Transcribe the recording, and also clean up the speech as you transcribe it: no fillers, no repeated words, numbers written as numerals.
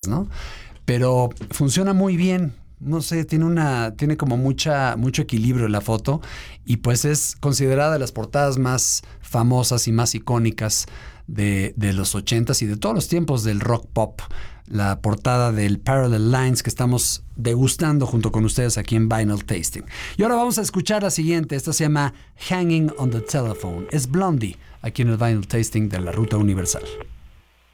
¿no? Pero funciona muy bien. No sé, tiene como mucho equilibrio la foto y pues es considerada de las portadas más famosas y más icónicas de los 80s y de todos los tiempos del rock pop. La portada del Parallel Lines que estamos degustando junto con ustedes aquí en Vinyl Tasting. Y ahora vamos a escuchar la siguiente. Esta se llama Hanging on the Telephone. Es Blondie aquí en el Vinyl Tasting de la Ruta Universal.